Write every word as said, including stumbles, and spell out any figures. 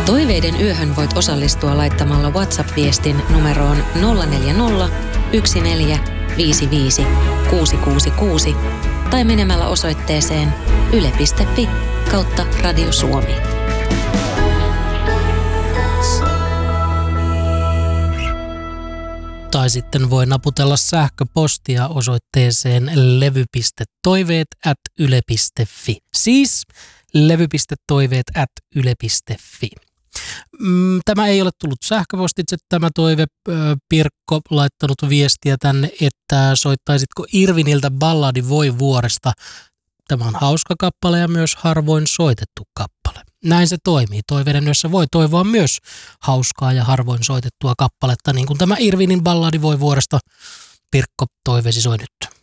Toiveiden yöhön voit osallistua laittamalla WhatsApp-viestin numeroon nolla neljä nolla, yksi neljä, viisi viisi, kuusi kuusi kuusi tai menemällä osoitteeseen yle piste fi kautta Radio Suomi. Tai sitten voi naputella sähköpostia osoitteeseen levy.toiveet at yle piste fi. Siis levy.toiveet at yle piste fi. Tämä ei ole tullut sähköpostitse tämä toive. Pirkko laittanut viestiä tänne, että soittaisitko Irviniltä balladi Voi vuoresta. Tämä on hauska kappale ja myös harvoin soitettu kappale. Näin se toimii. Toiveiden yössä voi toivoa myös hauskaa ja harvoin soitettua kappaletta, niin kuin tämä Irvinin balladi Voi vuoresta. Pirkko, toiveesi soi nyt.